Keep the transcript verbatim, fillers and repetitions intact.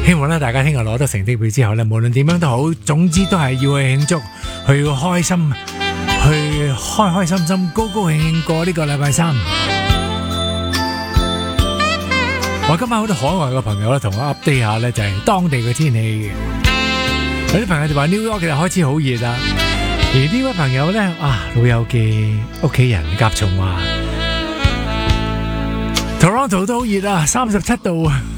希望咧大家聽日攞到成績表之後咧，無論點樣都好，總之都係要去慶祝，去開心，去開開心心、高高興興過呢個禮拜三。我今晚好多海外嘅朋友咧，同我 update 下咧，就係當地嘅天氣嘅。有啲朋友就話 New York 其實開始好熱啦，而呢位朋友咧，啊老友嘅屋企人甲蟲話 Toronto 都好熱啊，三十七度啊！